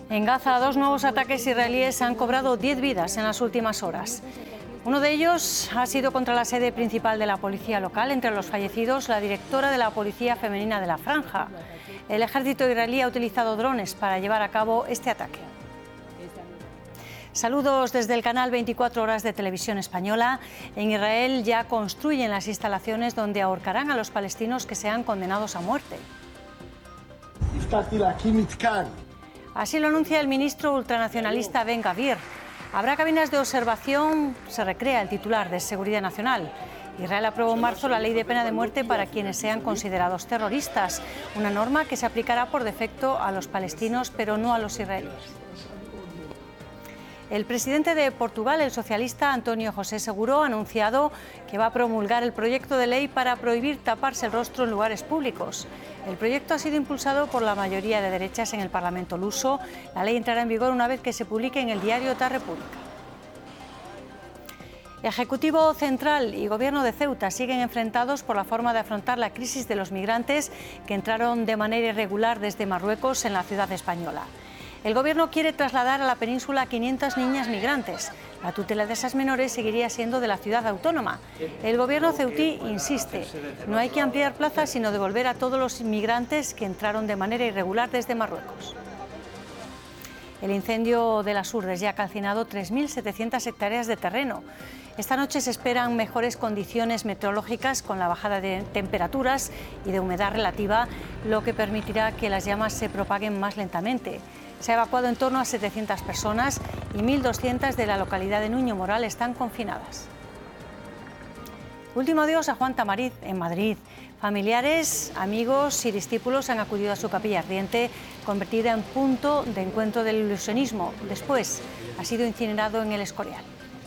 En Gaza, 2 nuevos ataques israelíes han cobrado 10 vidas en las últimas horas. Uno de ellos ha sido contra la sede principal de la policía local. Entre los fallecidos, la directora de la Policía Femenina de la Franja. El ejército israelí ha utilizado drones para llevar a cabo este ataque. Saludos desde el canal 24 Horas de Televisión Española. En Israel ya construyen las instalaciones donde ahorcarán a los palestinos que sean condenados a muerte. Así lo anuncia el ministro ultranacionalista Ben Gvir. Habrá cabinas de observación, se recrea el titular de Seguridad Nacional. Israel aprobó en marzo la ley de pena de muerte para quienes sean considerados terroristas, una norma que se aplicará por defecto a los palestinos, pero no a los israelíes. El presidente de Portugal, el socialista António José Seguro, ha anunciado que va a promulgar el proyecto de ley para prohibir taparse el rostro en lugares públicos. El proyecto ha sido impulsado por la mayoría de derechas en el Parlamento luso. La ley entrará en vigor una vez que se publique en el diario da República. Ejecutivo Central y Gobierno de Ceuta siguen enfrentados por la forma de afrontar la crisis de los migrantes que entraron de manera irregular desde Marruecos en la ciudad española. El Gobierno quiere trasladar a la península a 500 niñas migrantes. La tutela de esas menores seguiría siendo de la ciudad autónoma. El Gobierno ceutí insiste, no hay que ampliar plazas, sino devolver a todos los inmigrantes que entraron de manera irregular desde Marruecos. El incendio de las Urdes ya ha calcinado 3.700 hectáreas de terreno. Esta noche se esperan mejores condiciones meteorológicas con la bajada de temperaturas y de humedad relativa, lo que permitirá que las llamas se propaguen más lentamente. Se ha evacuado en torno a 700 personas y 1.200 de la localidad de Nuño Moral están confinadas. Último adiós a Juan Tamariz en Madrid. Familiares, amigos y discípulos han acudido a su capilla ardiente, convertida en punto de encuentro del ilusionismo. Después ha sido incinerado en el Escorial.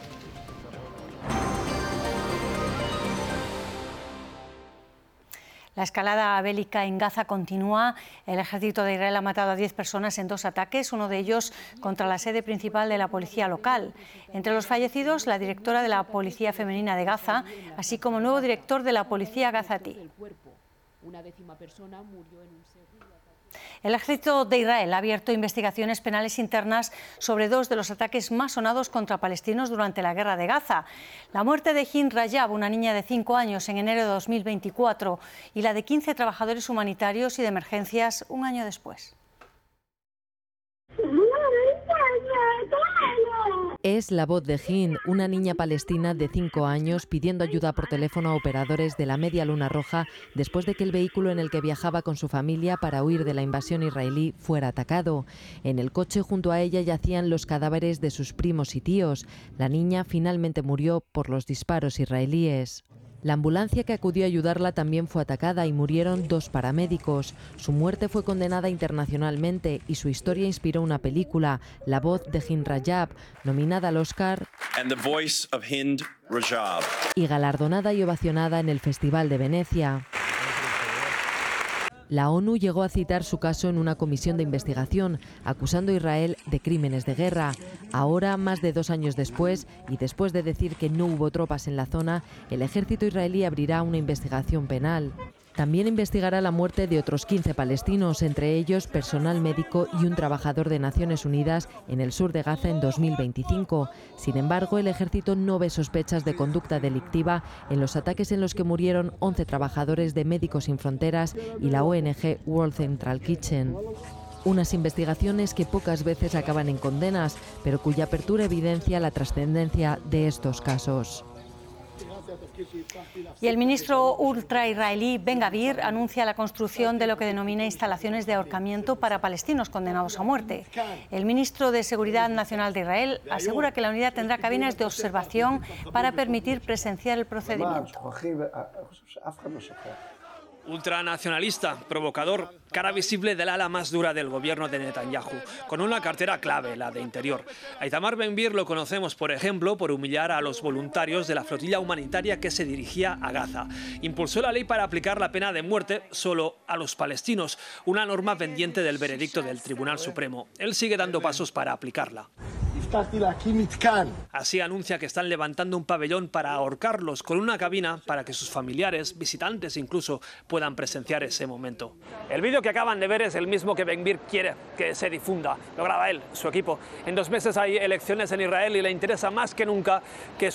La escalada bélica en Gaza continúa. El ejército de Israel ha matado a 10 personas en 2 ataques, uno de ellos contra la sede principal de la policía local. Entre los fallecidos, la directora de la Policía Femenina de Gaza, así como el nuevo director de la Policía Gazatí. El ejército de Israel ha abierto investigaciones penales internas sobre 2 de los ataques más sonados contra palestinos durante la guerra de Gaza. La muerte de Hind Rajab, una niña de 5 años, en enero de 2024, y la de 15 trabajadores humanitarios y de emergencias un año después. Es la voz de Hind, una niña palestina de 5 años pidiendo ayuda por teléfono a operadores de la Media Luna Roja después de que el vehículo en el que viajaba con su familia para huir de la invasión israelí fuera atacado. En el coche junto a ella yacían los cadáveres de sus primos y tíos. La niña finalmente murió por los disparos israelíes. La ambulancia que acudió a ayudarla también fue atacada y murieron 2 paramédicos. Su muerte fue condenada internacionalmente y su historia inspiró una película, La voz de Hind Rajab, nominada al Oscar y galardonada y ovacionada en el Festival de Venecia. La ONU llegó a citar su caso en una comisión de investigación, acusando a Israel de crímenes de guerra. Ahora, más de 2 años después, y después de decir que no hubo tropas en la zona, el ejército israelí abrirá una investigación penal. También investigará la muerte de otros 15 palestinos, entre ellos personal médico y un trabajador de Naciones Unidas en el sur de Gaza en 2025. Sin embargo, el ejército no ve sospechas de conducta delictiva en los ataques en los que murieron 11 trabajadores de Médicos Sin Fronteras y la ONG World Central Kitchen. Unas investigaciones que pocas veces acaban en condenas, pero cuya apertura evidencia la trascendencia de estos casos. Y el ministro ultra-israelí Ben Gvir anuncia la construcción de lo que denomina instalaciones de ahorcamiento para palestinos condenados a muerte. El ministro de Seguridad Nacional de Israel asegura que la unidad tendrá cabinas de observación para permitir presenciar el procedimiento. Ultranacionalista, provocador, cara visible del ala más dura del gobierno de Netanyahu, con una cartera clave, la de Interior. A Itamar Ben-Gvir lo conocemos, por ejemplo, por humillar a los voluntarios de la flotilla humanitaria que se dirigía a Gaza. Impulsó la ley para aplicar la pena de muerte solo a los palestinos, una norma pendiente del veredicto del Tribunal Supremo. Él sigue dando pasos para aplicarla. Así anuncia que están levantando un pabellón para ahorcarlos con una cabina para que sus familiares, visitantes incluso, puedan presenciar ese momento. El vídeo que acaban de ver es el mismo que Ben Gvir quiere que se difunda. Lo graba él, su equipo. En 2 meses hay elecciones en Israel y le interesa más que nunca que